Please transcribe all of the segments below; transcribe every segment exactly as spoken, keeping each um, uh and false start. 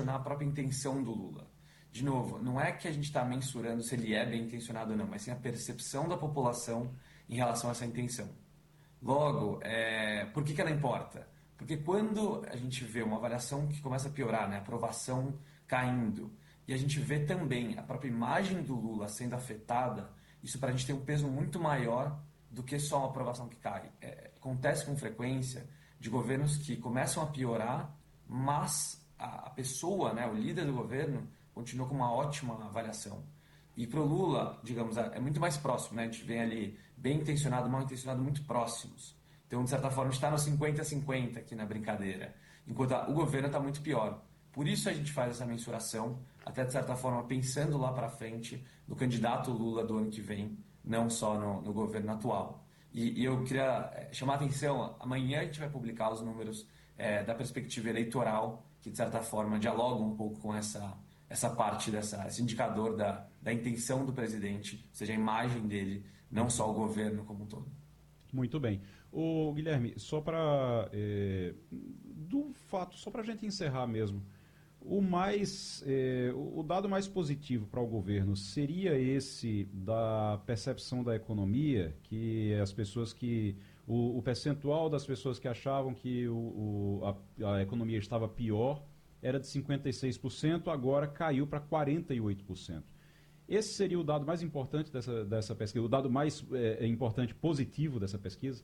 questionar a própria intenção do Lula. De novo, não é que a gente está mensurando se ele é bem intencionado ou não, mas sim a percepção da população em relação a essa intenção. Logo, é, por que, que ela importa? Porque quando a gente vê uma avaliação que começa a piorar, né, a aprovação caindo, e a gente vê também a própria imagem do Lula sendo afetada, isso para a gente tem um peso muito maior do que só uma aprovação que cai. É, acontece com frequência de governos que começam a piorar, mas a, a pessoa, né, o líder do governo, continua com uma ótima avaliação. E para o Lula, digamos, é muito mais próximo, né? A gente vem ali bem intencionado, mal intencionado, muito próximos. Então, de certa forma, a gente está no cinquenta a cinquenta aqui na brincadeira, enquanto a, o governo está muito pior. Por isso a gente faz essa mensuração, até de certa forma pensando lá para frente no candidato Lula do ano que vem, não só no, no governo atual. E, e eu queria chamar a atenção, amanhã a gente vai publicar os números é, da perspectiva eleitoral, que de certa forma dialogam um pouco com essa essa parte, dessa, esse indicador da, da intenção do presidente, ou seja, a imagem dele, não só o governo como um todo. Muito bem. O Guilherme, só para é, do fato, só para a gente encerrar mesmo, o mais, é, o dado mais positivo para o governo seria esse da percepção da economia, que as pessoas que o, o percentual das pessoas que achavam que o, o, a, a economia estava pior era de cinquenta e seis por cento, agora caiu para quarenta e oito por cento. Esse seria o dado mais importante dessa, dessa pesquisa, o dado mais é, importante positivo dessa pesquisa?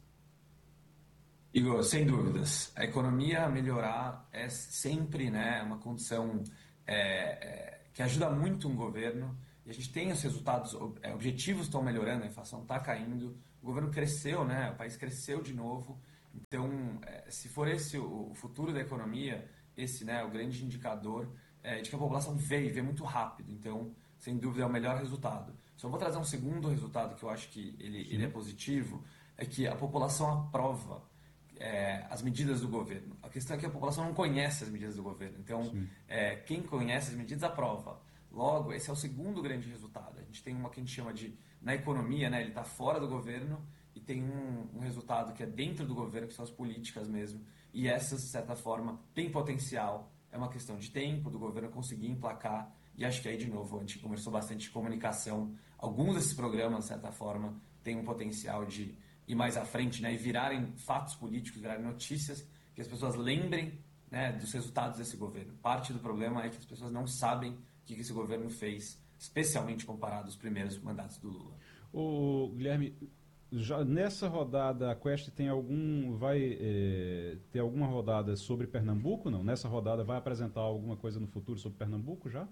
Igor, sem dúvidas. A economia melhorar é sempre, né, uma condição é, é, que ajuda muito um governo. E a gente tem os resultados, é, objetivos estão melhorando, a inflação está caindo, o governo cresceu, né, o país cresceu de novo. Então, é, se for esse o, o futuro da economia, esse, né, o grande indicador é, de que a população vê e vê muito rápido. Então, sem dúvida, é o melhor resultado. Só vou trazer um segundo resultado que eu acho que ele, ele é positivo, é que a população aprova é, as medidas do governo. A questão é que a população não conhece as medidas do governo. Então, é, quem conhece as medidas aprova. Logo, esse é o segundo grande resultado. A gente tem uma que a gente chama de, na economia, né, ele está fora do governo, e tem um, um resultado que é dentro do governo, que são as políticas mesmo. E essas, de certa forma, têm potencial. É uma questão de tempo do governo conseguir emplacar. E acho que aí, de novo, a gente conversou bastante de comunicação. Alguns desses programas, de certa forma, têm um potencial de ir mais à frente, né, e virarem fatos políticos, virarem notícias, que as pessoas lembrem, né, dos resultados desse governo. Parte do problema é que as pessoas não sabem o que esse governo fez, especialmente comparado aos primeiros mandatos do Lula. O Guilherme, já nessa rodada a Quest tem algum vai é, ter alguma rodada sobre Pernambuco? Não? Nessa rodada vai apresentar alguma coisa no futuro sobre Pernambuco já?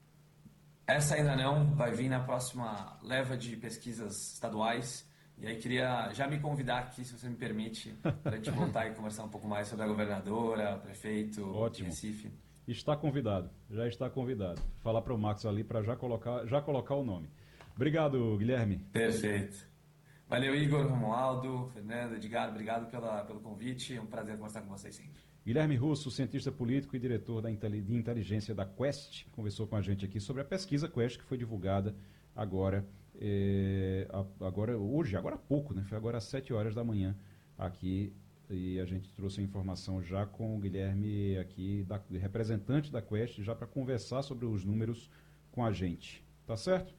Essa ainda não, vai vir na próxima leva de pesquisas estaduais. E aí queria já me convidar aqui, se você me permite, para a gente voltar e conversar um pouco mais sobre a governadora, prefeito Ótimo. de Recife. Está convidado, já está convidado. Falar para o Max ali para já colocar, já colocar o nome. Obrigado, Guilherme. Perfeito. Valeu, Igor, Romualdo, Fernando, Edgar, obrigado pela, pelo convite. É um prazer conversar com vocês sempre. Guilherme Russo, cientista político e diretor da de inteligência da Quest, conversou com a gente aqui sobre a pesquisa Quest que foi divulgada agora, é, agora hoje, agora há pouco, né? Foi agora às sete horas da manhã aqui, e a gente trouxe a informação já com o Guilherme aqui, da, representante da Quest, já para conversar sobre os números com a gente. Tá certo?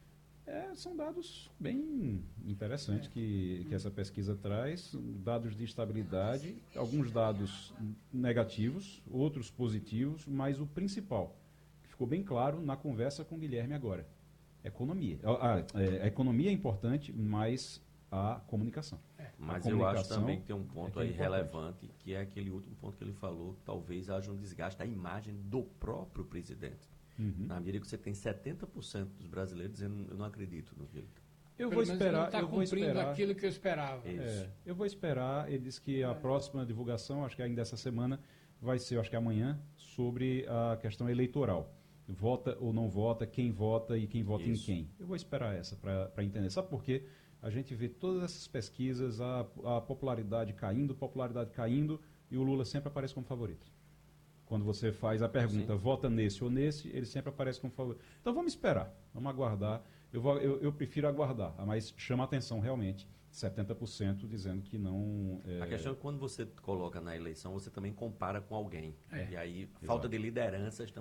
É, são dados bem interessantes que, que essa pesquisa traz, dados de estabilidade, alguns dados negativos, outros positivos, mas o principal, que ficou bem claro na conversa com o Guilherme agora, economia. A, a, a economia é importante, mas a comunicação. É, mas a comunicação eu acho também que tem um ponto é aí é relevante, que é aquele último ponto que ele falou, que talvez haja um desgaste da imagem do próprio presidente. Uhum. Na medida que você tem setenta por cento dos brasileiros dizendo, eu não acredito no que ele... Eu vou esperar, tá eu vou esperar aquilo que eu esperava. É, eu vou esperar. Ele disse que a é. próxima divulgação, acho que ainda essa semana, vai ser, acho que amanhã, sobre a questão eleitoral. Vota ou não vota, quem vota e quem vota Isso. em quem. Eu vou esperar essa para entender. Sabe por quê? A gente vê todas essas pesquisas, a, a popularidade caindo, popularidade caindo, e o Lula sempre aparece como favorito. Quando você faz a pergunta, Sim. vota nesse ou nesse, ele sempre aparece como favorito. Então vamos esperar, vamos aguardar. Eu, vou, eu, eu prefiro aguardar, mas chama atenção realmente, setenta por cento dizendo que não... É... A questão é que quando você coloca na eleição, você também compara com alguém. É. E aí, Exato. falta de lideranças também.